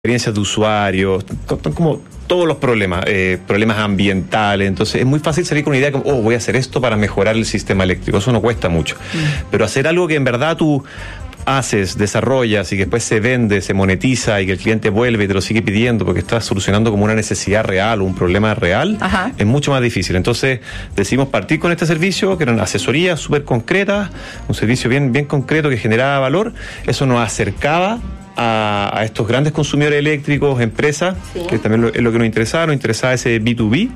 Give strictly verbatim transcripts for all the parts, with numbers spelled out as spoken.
experiencias de usuario, como todos los problemas, eh, problemas ambientales. Entonces es muy fácil salir con una idea como, oh, voy a hacer esto para mejorar el sistema eléctrico. Eso no cuesta mucho. Mm. Pero hacer algo que en verdad tú haces, desarrollas y que después se vende, se monetiza y que el cliente vuelve y te lo sigue pidiendo porque estás solucionando como una necesidad real o un problema real, Ajá. es mucho más difícil. Entonces decidimos partir con este servicio, que era una asesoría súper concreta, un servicio bien, bien concreto que generaba valor. Eso nos acercaba A, a estos grandes consumidores eléctricos, empresas, sí. que también lo, es lo que nos interesaba, nos interesaba ese B dos B,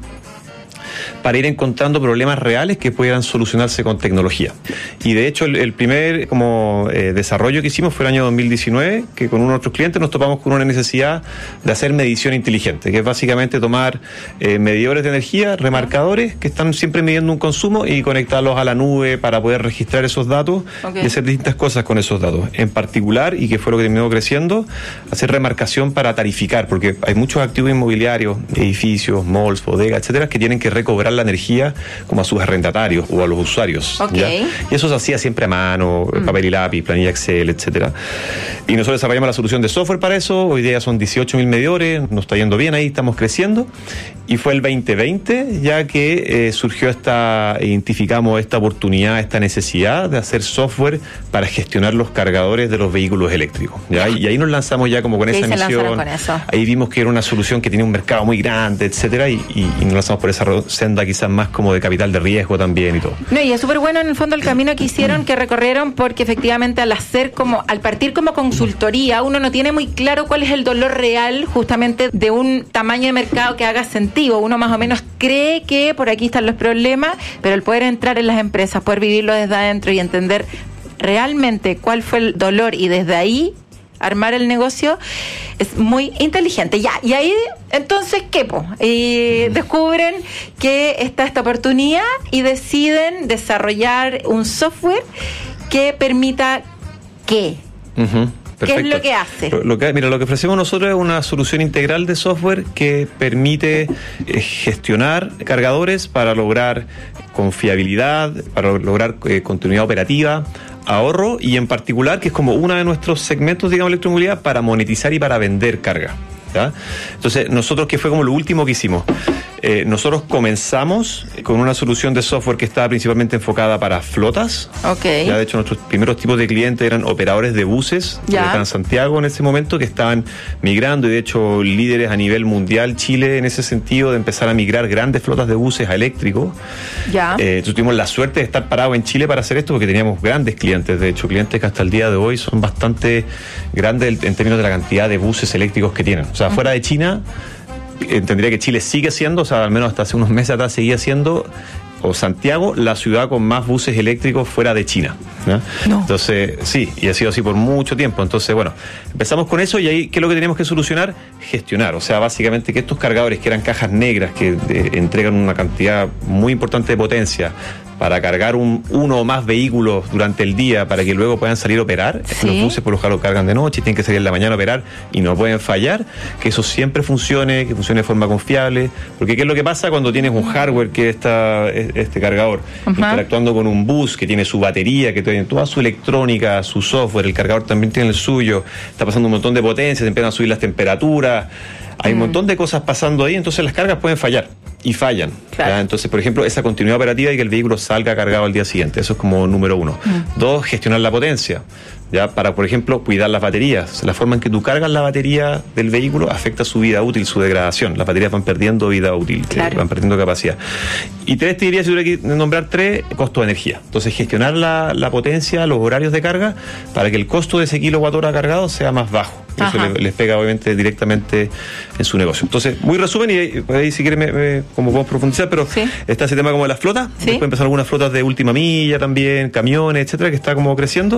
para ir encontrando problemas reales que pudieran solucionarse con tecnología. Y de hecho el, el primer como eh, desarrollo que hicimos fue el año dos mil diecinueve, que con uno de nuestros clientes nos topamos con una necesidad de hacer medición inteligente, que es básicamente tomar eh, medidores de energía, remarcadores que están siempre midiendo un consumo y conectarlos a la nube para poder registrar esos datos okay. y hacer distintas cosas con esos datos. En particular, y que fue lo que terminó creciendo, hacer remarcación para tarificar, porque hay muchos activos inmobiliarios, edificios, malls, bodegas, etcétera, que tienen que recobrar la energía como a sus arrendatarios o a los usuarios. Okay. ¿Ya? Y eso se hacía siempre a mano, mm. papel y lápiz, planilla Excel, etcétera. Y nosotros desarrollamos la solución de software para eso. Hoy día son dieciocho mil medidores, nos está yendo bien ahí, estamos creciendo. Y fue el veinte veinte ya que eh, surgió esta, identificamos esta oportunidad, esta necesidad de hacer software para gestionar los cargadores de los vehículos eléctricos. ¿Ya? Y ahí nos lanzamos ya como con esa misión. Con eso? Ahí vimos que era una solución que tenía un mercado muy grande, etcétera, y, y, y nos lanzamos por esa senda quizás más como de capital de riesgo también y todo. No, y es súper bueno en el fondo el camino que hicieron, que recorrieron, porque efectivamente al hacer como, al partir como consultoría, uno no tiene muy claro cuál es el dolor real justamente de un tamaño de mercado que haga sentido. Uno más o menos cree que por aquí están los problemas, pero el poder entrar en las empresas, poder vivirlo desde adentro y entender realmente cuál fue el dolor y desde ahí armar el negocio es muy inteligente. Ya, y ahí entonces, ¿qué po? Y descubren que está esta oportunidad y deciden desarrollar un software que permita ¿qué? Uh-huh. Perfecto. ¿Qué es lo que hace? Lo, lo que, mira, lo que ofrecemos nosotros es una solución integral de software que permite eh, gestionar cargadores para lograr confiabilidad, para lograr eh, continuidad operativa, ahorro y en particular, que es como uno de nuestros segmentos, digamos, de electromovilidad, para monetizar y para vender carga. ¿Ya? Entonces, nosotros, que fue como lo último que hicimos, eh, nosotros comenzamos con una solución de software que estaba principalmente enfocada para flotas. Okay. Ya, de hecho, nuestros primeros tipos de clientes eran operadores de buses, ya. que estaban en Santiago en ese momento, que estaban migrando, y de hecho líderes a nivel mundial, Chile, en ese sentido, de empezar a migrar grandes flotas de buses a eléctrico. Ya. Eh, entonces tuvimos la suerte de estar parados en Chile para hacer esto, porque teníamos grandes clientes, de hecho, clientes que hasta el día de hoy son bastante grandes en términos de la cantidad de buses eléctricos que tienen. O sea, fuera de China, entendería que Chile sigue siendo, o sea, al menos hasta hace unos meses atrás seguía siendo, o Santiago, la ciudad con más buses eléctricos fuera de China. ¿No? No. Entonces, sí, y ha sido así por mucho tiempo. Entonces, bueno, empezamos con eso y ahí, ¿qué es lo que teníamos que solucionar? Gestionar, o sea, básicamente que estos cargadores, que eran cajas negras, que de, entregan una cantidad muy importante de potencia, para cargar un, uno o más vehículos durante el día para que luego puedan salir a operar. ¿Sí? Los buses por lo general lo cargan de noche, tienen que salir en la mañana a operar y no pueden fallar, que eso siempre funcione, que funcione de forma confiable, porque ¿qué es lo que pasa cuando tienes un hardware que está este cargador uh-huh. interactuando con un bus que tiene su batería, que tiene toda su electrónica, su software, el cargador también tiene el suyo, está pasando un montón de potencia, se empiezan a subir las temperaturas, hay mm. un montón de cosas pasando ahí, entonces las cargas pueden fallar. Y fallan. Claro. Entonces, por ejemplo, esa continuidad operativa y que el vehículo salga cargado al día siguiente. Eso es como número uno. Mm. Dos, gestionar la potencia. Ya para, por ejemplo, cuidar las baterías. La forma en que tú cargas la batería del vehículo afecta su vida útil, su degradación. Las baterías van perdiendo vida útil, claro. eh, van perdiendo capacidad. Y tres, te diría, si tuviera que nombrar tres, costo de energía. Entonces, gestionar la, la potencia, los horarios de carga, para que el costo de ese kilowatt hora cargado sea más bajo. Eso les, les pega obviamente directamente en su negocio. Entonces, muy resumen, y ahí si quieren me, me, como podemos profundizar, pero sí. está ese tema como de las flotas, ¿sí? Después empezaron algunas flotas de última milla también, camiones, etcétera, que está como creciendo.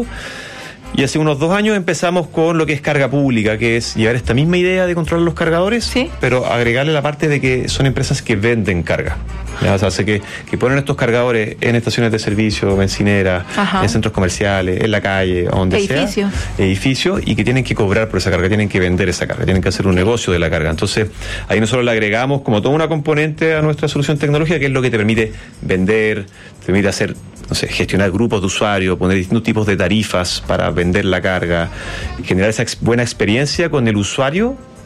Y hace unos dos años empezamos con lo que es carga pública, que es llevar esta misma idea de controlar los cargadores, ¿sí? pero agregarle la parte de que son empresas que venden carga. ¿Ya? O sea, hace que, que ponen estos cargadores en estaciones de servicio, bencinera, Ajá. en centros comerciales, en la calle, donde Edificio. sea. Edificios. Y que tienen que cobrar por esa carga, tienen que vender esa carga, tienen que hacer un negocio de la carga. Entonces, ahí nosotros le agregamos como toda una componente a nuestra solución tecnológica, que es lo que te permite vender, te permite hacer, no sé, gestionar grupos de usuarios, poner distintos tipos de tarifas para vender la carga, generar esa ex- buena experiencia con el usuario